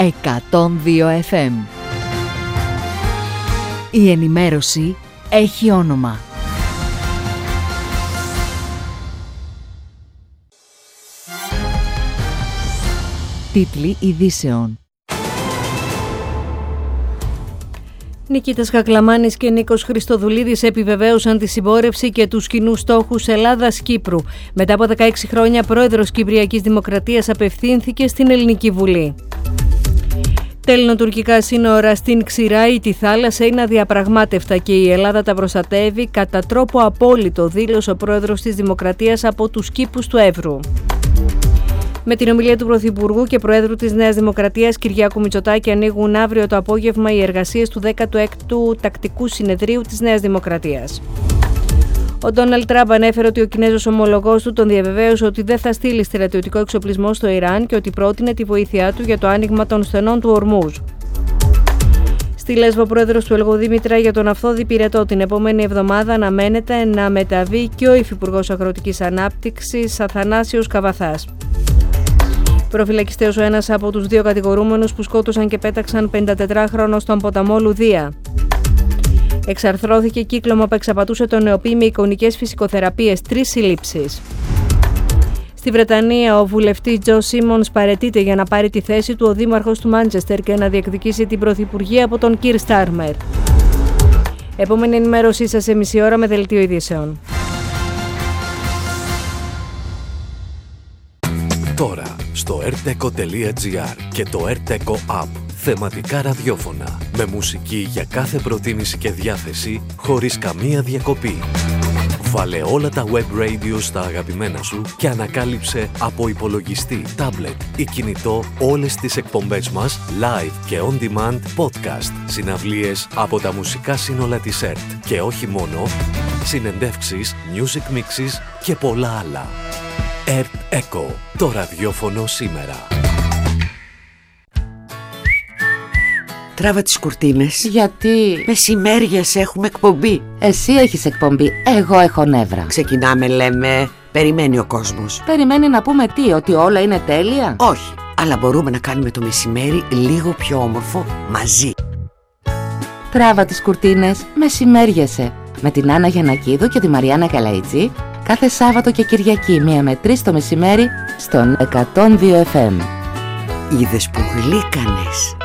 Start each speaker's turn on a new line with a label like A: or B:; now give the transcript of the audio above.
A: 102 FM. Η ενημέρωση έχει όνομα. Τίτλοι ειδήσεων.
B: Νικήτας Χακλαμάνης και Νίκος Χριστοδουλίδης επιβεβαίωσαν τη συμπόρευση και τους κοινούς στόχους Ελλάδας-Κύπρου. Μετά από 16 χρόνια, πρόεδρος Κυπριακής Δημοκρατίας απευθύνθηκε στην Ελληνική Βουλή. Τα ελληνοτουρκικά σύνορα στην Ξηρά ή τη θάλασσα είναι αδιαπραγμάτευτα και η Ελλάδα τα προστατεύει κατά τρόπο απόλυτο, δήλωσε ο πρόεδρος της Δημοκρατίας από τους κήπους του Εύρου. Με την ομιλία του Πρωθυπουργού και Προέδρου της Νέας Δημοκρατίας Κυριάκου Μητσοτάκη ανοίγουν αύριο το απόγευμα οι εργασίες του 16ου Τακτικού Συνεδρίου της Νέας Δημοκρατίας. Ο Ντόναλντ Τραμπ ανέφερε ότι ο Κινέζος ομολογός του τον διαβεβαίωσε ότι δεν θα στείλει στρατιωτικό εξοπλισμό στο Ιράν και ότι πρότεινε τη βοήθειά του για το άνοιγμα των στενών του Ορμούζ. Στη Λέσβο, ο πρόεδρος του Ελγοδήμητρα για τον Αυθώδη Πυρετό την επόμενη εβδομάδα αναμένεται να μεταβεί και ο Υφυπουργός Αγροτικής Ανάπτυξης Αθανάσιος Καβαθάς. Προφυλακιστέος ο ένας από τους δύο κατηγορούμενους που σκότωσαν και πέταξαν 54χρονο στον ποταμό Λουδία. Εξαρθρώθηκε κύκλωμα που εξαπατούσε τον νεοπή με εικονικές φυσικοθεραπείες, 3 συλλήψεις. Στη Βρετανία, ο βουλευτής Τζο Σίμονς παραιτείται για να πάρει τη θέση του ο δήμαρχος του Μάντσεστερ και να διεκδικήσει την πρωθυπουργία από τον Κιρ Στάρμερ. Επόμενη ενημέρωσή σας σε μισή ώρα με δελτίο ειδήσεων.
C: Τώρα στο rteco.gr και το rteco app. Θεματικά ραδιόφωνα με μουσική για κάθε προτίμηση και διάθεση χωρίς καμία διακοπή. Βάλε όλα τα web radio στα αγαπημένα σου και ανακάλυψε από υπολογιστή, τάμπλετ ή κινητό όλες τις εκπομπές μας live και on demand podcast, συναυλίες από τα μουσικά σύνολα της ΕΡΤ και όχι μόνο, συνεντεύξεις, music mixes και πολλά άλλα. ΕΡΤ ΕΚΟ, το ραδιόφωνο σήμερα.
D: Τράβα τις κουρτίνες.
E: Γιατί?
D: Μεσημέριας έχουμε εκπομπή.
E: Εσύ έχεις εκπομπή, εγώ έχω νεύρα.
D: Ξεκινάμε, λέμε. Περιμένει ο κόσμος.
E: Περιμένει να πούμε τι, ότι όλα είναι τέλεια?
D: Όχι, αλλά μπορούμε να κάνουμε το μεσημέρι λίγο πιο όμορφο μαζί.
E: Τράβα τις κουρτίνες, μεσημέριασε. Με την Άννα Γιαννακίδου και τη Μαριάννα Καλαϊτζή κάθε Σάββατο και Κυριακή 1 με 3 το μεσημέρι στον 102 FM.
D: Είδες που γλύκανες.